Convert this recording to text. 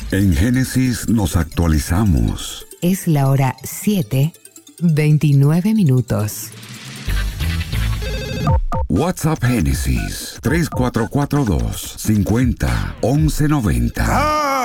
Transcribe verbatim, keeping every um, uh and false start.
En Génesis nos actualizamos. Es la hora siete, veintinueve minutos. WhatsApp Génesis tres cuatro cuatro dos, cincuenta, once noventa.